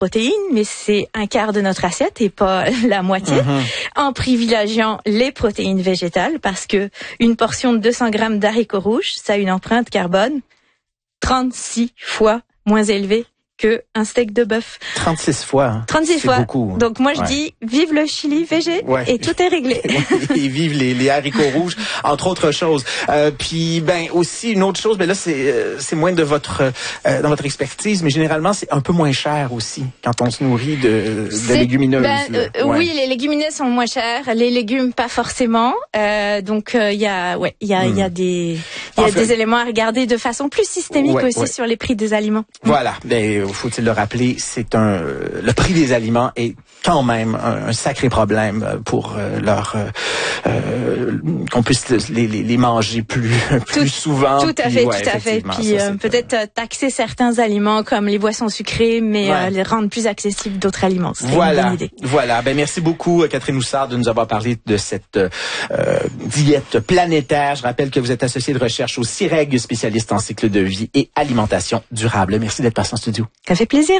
protéines, mais c'est un quart de notre assiette et pas la moitié, en privilégiant les protéines végétales, parce que une portion de 200 grammes d'haricots rouges, ça a une empreinte carbone 36 fois moins élevée que un steak de bœuf. 36 fois. Hein. 36 fois. Beaucoup. Donc moi je dis vive le chili végé et tout est réglé. Et vive les haricots rouges, entre autres choses. Puis ben aussi une autre chose, ben là c'est moins de votre dans votre expertise, mais généralement c'est un peu moins cher aussi quand on se nourrit de légumineuses. Oui, les légumineuses sont moins chères, les légumes pas forcément. Donc il y a des éléments à regarder de façon plus systémique sur les prix des aliments. Voilà. Ben, faut-il le rappeler, le prix des aliments est quand même un sacré problème pour qu'on puisse les manger plus souvent. Tout à fait. Puis peut-être taxer certains aliments comme les boissons sucrées, mais les rendre plus accessibles d'autres aliments. C'est une bonne idée. Voilà. Ben merci beaucoup Catherine Houssard de nous avoir parlé de cette diète planétaire. Je rappelle que vous êtes associée de recherche au CIREG, spécialiste en cycle de vie et alimentation durable. Merci d'être passée en studio. Ça fait plaisir.